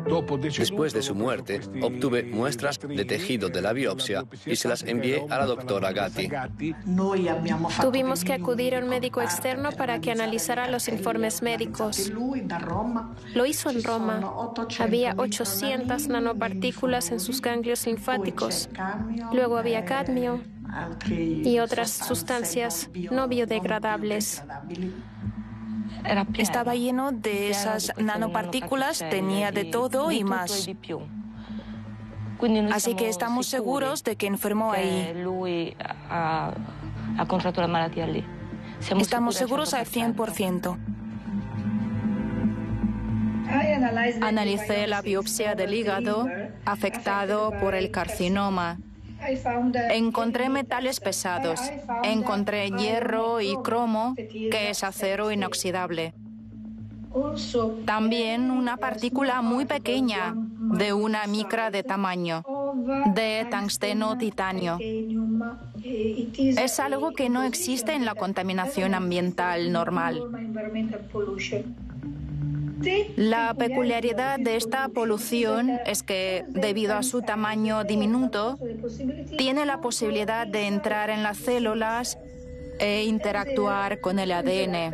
Después de su muerte, obtuve muestras de tejido de la biopsia y se las envié a la doctora Gatti. Tuvimos que acudir a un médico externo para que analizara los informes médicos. Lo hizo en Roma. Había 800 nanopartículas en sus ganglios linfáticos. Luego había cadmio y otras sustancias no biodegradables. Estaba lleno de esas nanopartículas, tenía de todo y más. Así que estamos seguros de que enfermó ahí. Estamos seguros al 100%. Analicé la biopsia del hígado afectado por el carcinoma. Encontré metales pesados. Encontré hierro y cromo, que es acero inoxidable. También una partícula muy pequeña, de una micra de tamaño, de tungsteno titanio. Es algo que no existe en la contaminación ambiental normal. La peculiaridad de esta polución es que, debido a su tamaño diminuto, tiene la posibilidad de entrar en las células e interactuar con el ADN.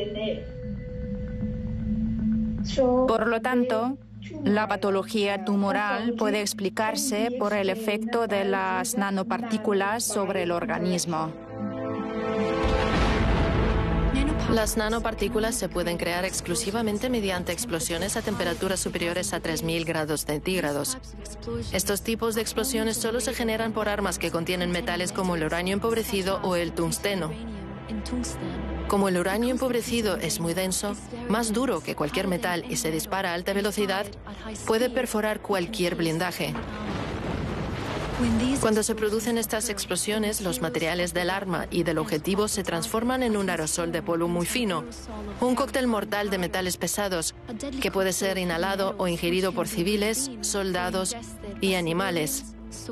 Por lo tanto, la patología tumoral puede explicarse por el efecto de las nanopartículas sobre el organismo. Las nanopartículas se pueden crear exclusivamente mediante explosiones a temperaturas superiores a 3000 grados centígrados. Estos tipos de explosiones solo se generan por armas que contienen metales como el uranio empobrecido o el tungsteno. Como el uranio empobrecido es muy denso, más duro que cualquier metal y se dispara a alta velocidad, puede perforar cualquier blindaje. Cuando se producen estas explosiones, los materiales del arma y del objetivo se transforman en un aerosol de polvo muy fino, un cóctel mortal de metales pesados que puede ser inhalado o ingerido por civiles, soldados y animales.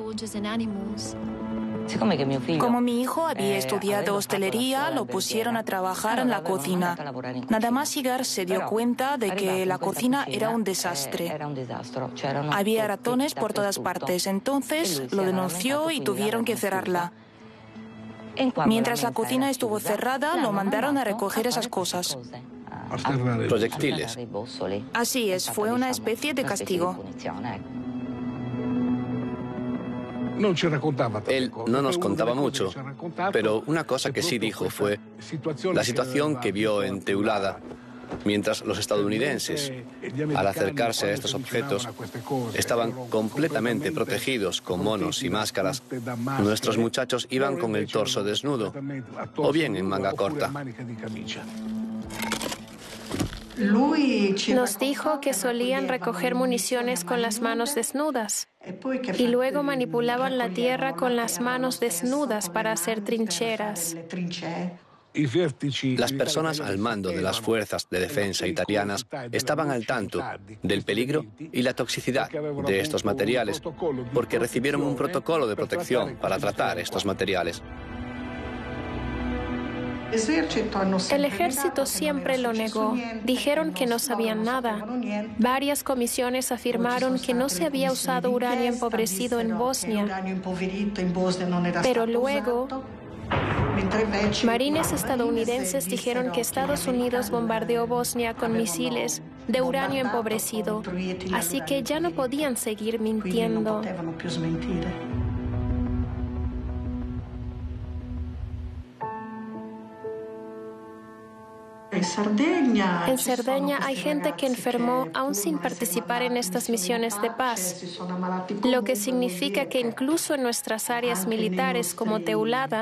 Como mi hijo había estudiado hostelería, lo pusieron a trabajar en la cocina. Nada más llegar se dio cuenta de que la cocina era un desastre. Había ratones por todas partes, entonces lo denunció y tuvieron que cerrarla. Mientras la cocina estuvo cerrada, lo mandaron a recoger esas cosas. Proyectiles. Así es, fue una especie de castigo. Él no nos contaba mucho, pero una cosa que sí dijo fue la situación que vio en Teulada, mientras los estadounidenses, al acercarse a estos objetos, estaban completamente protegidos con monos y máscaras. Nuestros muchachos iban con el torso desnudo, o bien en manga corta. Nos dijo que solían recoger municiones con las manos desnudas y luego manipulaban la tierra con las manos desnudas para hacer trincheras. Las personas al mando de las fuerzas de defensa italianas estaban al tanto del peligro y la toxicidad de estos materiales porque recibieron un protocolo de protección para tratar estos materiales. El ejército siempre lo negó. Dijeron que no sabían nada. Varias comisiones afirmaron que no se había usado uranio empobrecido en Bosnia. Pero luego, marines estadounidenses dijeron que Estados Unidos bombardeó Bosnia con misiles de uranio empobrecido. Así que ya no podían seguir mintiendo. En Cerdeña hay gente que enfermó aún sin participar en estas misiones de paz, lo que significa que incluso en nuestras áreas militares como Teulada,